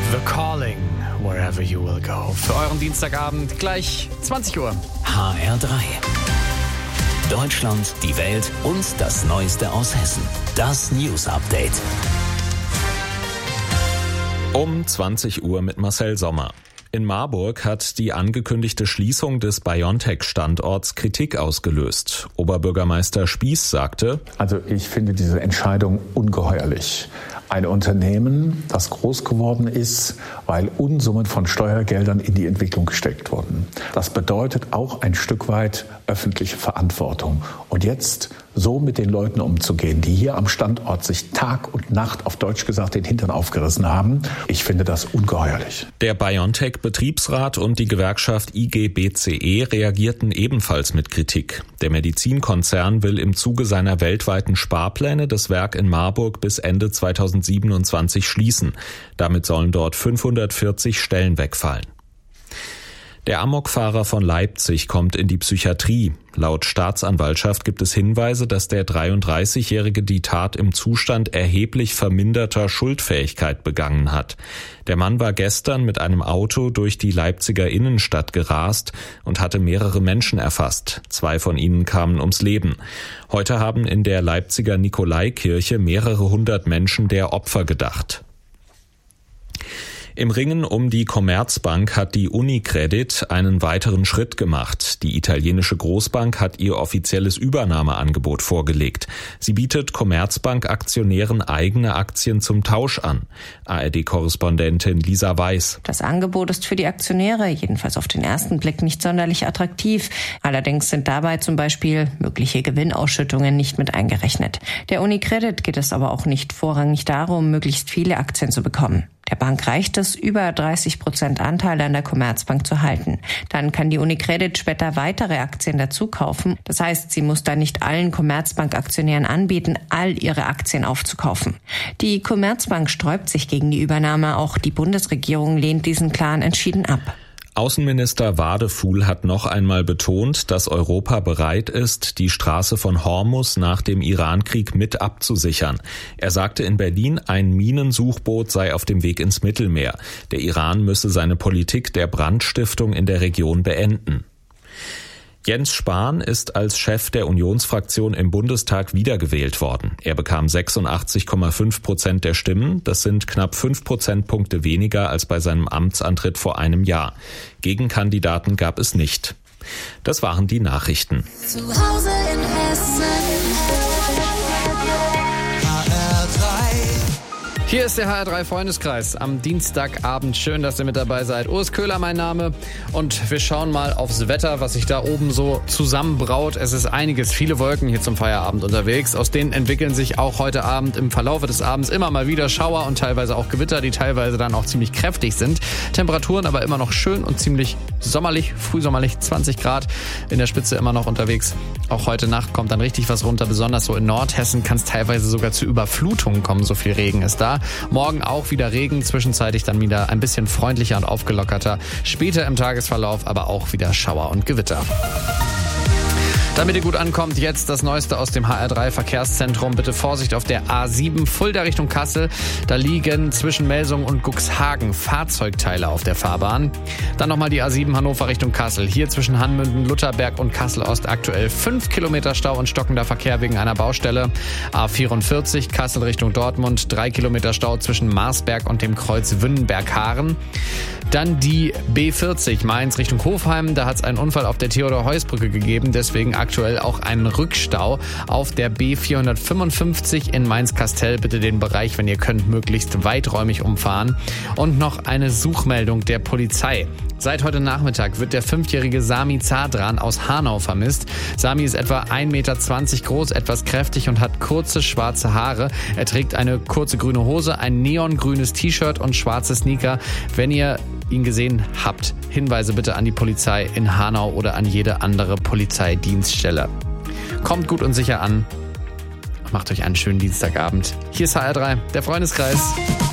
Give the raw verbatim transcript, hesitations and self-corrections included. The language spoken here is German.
The Calling, wherever you will go. Für euren Dienstagabend gleich zwanzig Uhr. H R drei. Deutschland, die Welt und das Neueste aus Hessen. Das News Update. Um zwanzig Uhr mit Marcel Sommer. In Marburg hat die angekündigte Schließung des BioNTech-Standorts Kritik ausgelöst. Oberbürgermeister Spieß sagte: Also ich finde diese Entscheidung ungeheuerlich. Ein Unternehmen, das groß geworden ist, weil Unsummen von Steuergeldern in die Entwicklung gesteckt wurden. Das bedeutet auch ein Stück weit öffentliche Verantwortung. Und jetzt so mit den Leuten umzugehen, die hier am Standort sich Tag und Nacht, auf Deutsch gesagt, den Hintern aufgerissen haben, ich finde das ungeheuerlich. Der BioNTech-Betriebsrat und die Gewerkschaft I G B C E reagierten ebenfalls mit Kritik. Der Medizinkonzern will im Zuge seiner weltweiten Sparpläne das Werk in Marburg bis Ende zweitausendsiebenundzwanzig schließen. Damit sollen dort fünfhundertvierzig Stellen wegfallen. Der Amokfahrer von Leipzig kommt in die Psychiatrie. Laut Staatsanwaltschaft gibt es Hinweise, dass der dreiunddreißigjährige die Tat im Zustand erheblich verminderter Schuldfähigkeit begangen hat. Der Mann war gestern mit einem Auto durch die Leipziger Innenstadt gerast und hatte mehrere Menschen erfasst. Zwei von ihnen kamen ums Leben. Heute haben in der Leipziger Nikolaikirche mehrere hundert Menschen der Opfer gedacht. Im Ringen um die Commerzbank hat die UniCredit einen weiteren Schritt gemacht. Die italienische Großbank hat ihr offizielles Übernahmeangebot vorgelegt. Sie bietet Commerzbank-Aktionären eigene Aktien zum Tausch an. A R D-Korrespondentin Lisa Weiß. Das Angebot ist für die Aktionäre jedenfalls auf den ersten Blick nicht sonderlich attraktiv. Allerdings sind dabei zum Beispiel mögliche Gewinnausschüttungen nicht mit eingerechnet. Der UniCredit geht es aber auch nicht vorrangig darum, möglichst viele Aktien zu bekommen. Der Bank reicht es, über dreißig Prozent Anteile an der Commerzbank zu halten. Dann kann die UniCredit später weitere Aktien dazu kaufen. Das heißt, sie muss dann nicht allen Commerzbank-Aktionären anbieten, all ihre Aktien aufzukaufen. Die Commerzbank sträubt sich gegen die Übernahme. Auch die Bundesregierung lehnt diesen Plan entschieden ab. Außenminister Wadefuhl hat noch einmal betont, dass Europa bereit ist, die Straße von Hormuz nach dem Irankrieg mit abzusichern. Er sagte in Berlin, ein Minensuchboot sei auf dem Weg ins Mittelmeer. Der Iran müsse seine Politik der Brandstiftung in der Region beenden. Jens Spahn ist als Chef der Unionsfraktion im Bundestag wiedergewählt worden. Er bekam sechsundachtzig Komma fünf Prozent der Stimmen. Das sind knapp fünf Prozentpunkte weniger als bei seinem Amtsantritt vor einem Jahr. Gegenkandidaten gab es nicht. Das waren die Nachrichten. Zu Hause in Hessen. Hier ist der H R drei Freundeskreis am Dienstagabend. Schön, dass ihr mit dabei seid. Urs Köhler mein Name und wir schauen mal aufs Wetter, was sich da oben so zusammenbraut. Es ist einiges, viele Wolken hier zum Feierabend unterwegs. Aus denen entwickeln sich auch heute Abend im Verlaufe des Abends immer mal wieder Schauer und teilweise auch Gewitter, die teilweise dann auch ziemlich kräftig sind. Temperaturen aber immer noch schön und ziemlich sommerlich, frühsommerlich, zwanzig Grad in der Spitze immer noch unterwegs. Auch heute Nacht kommt dann richtig was runter, besonders so in Nordhessen kann es teilweise sogar zu Überflutungen kommen, so viel Regen ist da. Morgen auch wieder Regen, zwischenzeitlich dann wieder ein bisschen freundlicher und aufgelockerter. Später im Tagesverlauf aber auch wieder Schauer und Gewitter. Damit ihr gut ankommt, jetzt das Neueste aus dem H R drei Verkehrszentrum. Bitte Vorsicht auf der A sieben Fulda Richtung Kassel. Da liegen zwischen Melsungen und Cuxhagen Fahrzeugteile auf der Fahrbahn. Dann nochmal die A sieben Hannover Richtung Kassel. Hier zwischen Hanmünden, Lutherberg und Kassel-Ost aktuell fünf Kilometer Stau und stockender Verkehr wegen einer Baustelle. A vierundvierzig Kassel Richtung Dortmund. drei Kilometer Stau zwischen Marsberg und dem Kreuz Wünnenberg-Haaren. Dann die B vierzig Mainz Richtung Hofheim. Da hat es einen Unfall auf der Theodor-Heuss-Brücke gegeben. Deswegen aktuell auch einen Rückstau auf der B vierhundertfünfundfünfzig in Mainz-Kastell. Bitte den Bereich, wenn ihr könnt, möglichst weiträumig umfahren. Und noch eine Suchmeldung der Polizei. Seit heute Nachmittag wird der fünfjährige Sami Zadran aus Hanau vermisst. Sami ist etwa ein Meter zwanzig groß, etwas kräftig und hat kurze schwarze Haare. Er trägt eine kurze grüne Hose, ein neongrünes T-Shirt und schwarze Sneaker. Wenn ihr ihn gesehen habt, Hinweise bitte an die Polizei in Hanau oder an jede andere Polizeidienststelle. Kommt gut und sicher an. Macht euch einen schönen Dienstagabend. Hier ist H R drei, der Freundeskreis.